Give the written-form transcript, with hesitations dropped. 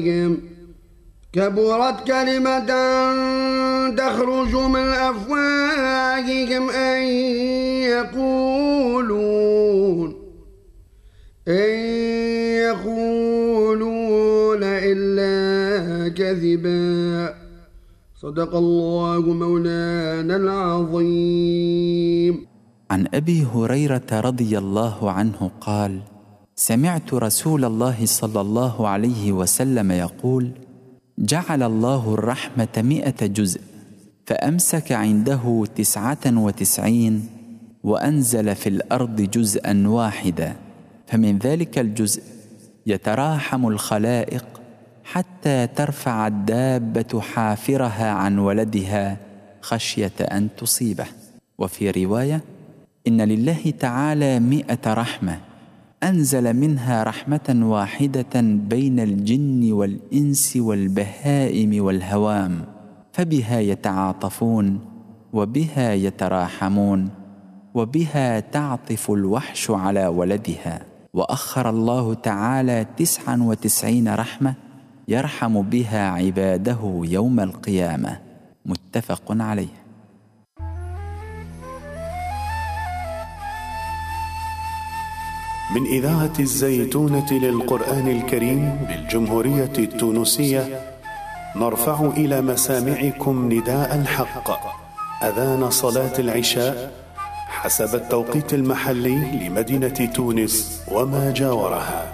كبرت كلمة تخرج من أفواههم أن يقولون إلا كذبا. صدق الله مولانا العظيم. عن أبي هريرة رضي الله عنه قال: سمعت رسول الله صلى الله عليه وسلم يقول: جعل الله الرحمة 100 جزء، فأمسك عنده 99 وأنزل في الأرض جزءا واحدا، فمن ذلك الجزء يتراحم الخلائق حتى ترفع الدابة حافرها عن ولدها خشية أن تصيبه. وفي رواية: إن لله تعالى 100 رحمة، أنزل منها رحمة واحدة بين الجن والإنس والبهائم والهوام، فبها يتعاطفون، وبها يتراحمون، وبها تعطف الوحش على ولدها. وأخر الله تعالى 99 رحمة يرحم بها عباده يوم القيامة. متفق عليه. من إذاعة الزيتونة للقرآن الكريم بالجمهورية التونسية، نرفع إلى مسامعكم نداء الحق، أذان صلاة العشاء حسب التوقيت المحلي لمدينة تونس وما جاورها.